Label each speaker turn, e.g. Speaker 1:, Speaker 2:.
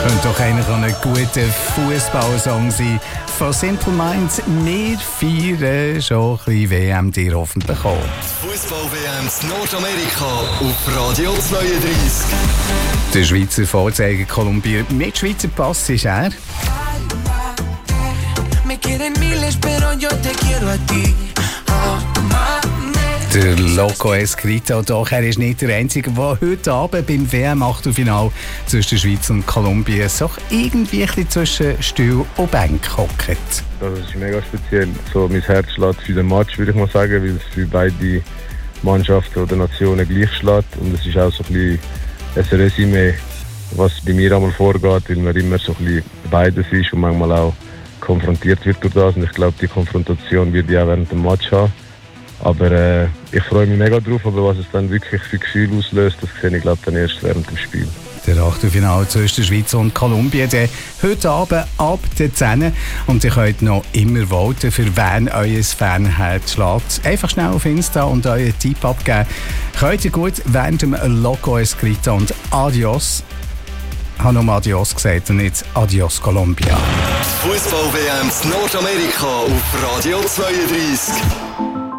Speaker 1: Könnte doch eigentlich auch ein guter Fußballsong sein. Von Simple Minds. Wir feiern schon ein bisschen WM, dir hoffentlich auch.
Speaker 2: Fußball-WM in Nordamerika auf Radio 32.
Speaker 1: Der Schweizer Vorzeigekolumbier mit Schweizer Pass ist er. Der Loco Escrito, doch er ist nicht der Einzige, der heute Abend beim WM-Achtelfinale zwischen der Schweiz und Kolumbien so irgendwie ein bisschen zwischen Stuhl und Bank hockt.
Speaker 3: Das ist mega speziell. So, mein Herz schlägt für den Match, würde ich mal sagen, weil es für beide Mannschaften oder Nationen gleich schlägt. Und es ist auch so ein bisschen ein Resümee, was bei mir einmal vorgeht, weil man immer so ein bisschen beides ist und manchmal auch konfrontiert wird durch das. Und ich glaube, die Konfrontation wird ich auch während dem Match haben. Aber ich freue mich mega drauf, aber was es dann wirklich für Gefühle auslöst, das sehe ich glaube dann erst während dem Spiel.
Speaker 1: Der Achtelfinale zwischen der Schweiz und Kolumbien, der heute Abend ab der 10. Und ihr könnt noch immer voten, für wen euer Fanherz schlägt. Einfach schnell auf Insta und euren Tipp abgeben. Könnt ihr gut während dem Loco Escrito und Adios. Ich habe nur Adios gesagt und nicht Adios Colombia.
Speaker 2: Fußball-WM in Nordamerika auf Radio 32.